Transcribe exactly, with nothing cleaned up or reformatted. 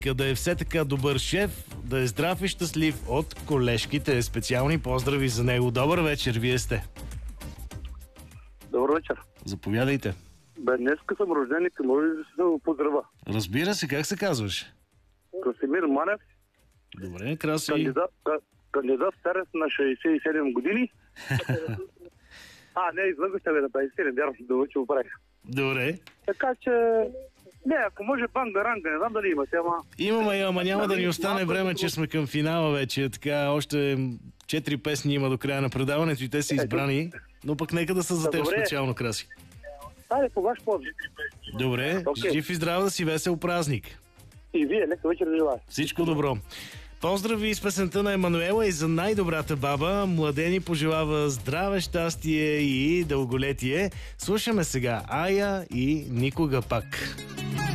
да е все така добър шеф, да е здрав и щастлив от колежките. Специални поздрави за него. Добър вечер, вие сте. Добър вечер. Заповядайте. Бе, днеска съм рожденик, може да се поздравя. Разбира се, как се казваш? Красимир Манев, Добре, Краси. кандидат, кандидат старец на шейсет и седем години. А, не, излъгах се бе на двайсет и седем, вярвам, да вече го правих. Добре. Така че, не, ако може банга-ранга, не знам дали имате, ама... Имаме, ама няма да ни остане време, че сме към финала вече. Така, още четири песни има до края на предаването и те са избрани. Но пък нека да са за теб специално, Краси. Айде, по ваш подвиг. Добре, okay. Жив и здрав, да си, весел празник. И вие, лека вечер да желая. Всичко добро. Поздрави с песента на Емануела и за най-добрата баба. Младени пожелава здраве, щастие и дълголетие. Слушаме сега Ая и Никога пак.